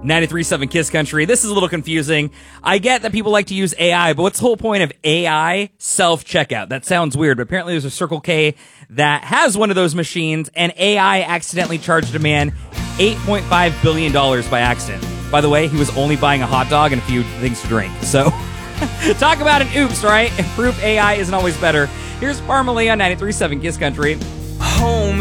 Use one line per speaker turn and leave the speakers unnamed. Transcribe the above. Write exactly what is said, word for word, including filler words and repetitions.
ninety-three point seven Kiss Country. This is a little confusing. I get that people like to use A I, but what's the whole point of A I self-checkout? That sounds weird, but apparently there's a Circle K that has one of those machines, and A I accidentally charged a man eight point five billion dollars by accident. By the way, he was only buying a hot dog and a few things to drink. So, talk about an oops, right? Proof A I isn't always better. Here's Parmalee on ninety-three point seven Kiss Country.
Home